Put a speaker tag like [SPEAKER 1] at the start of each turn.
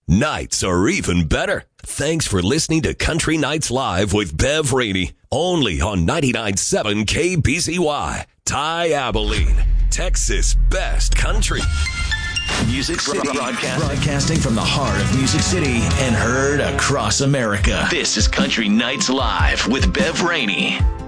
[SPEAKER 1] Nights are even better. Thanks for listening to Country Nights Live with Bev Rainey. Only on 99.7 KBCY. Ty Abilene, Texas' best country.
[SPEAKER 2] Music City, broadcasting from the heart of Music City and heard across America. This is Country Nights Live with Bev Rainey.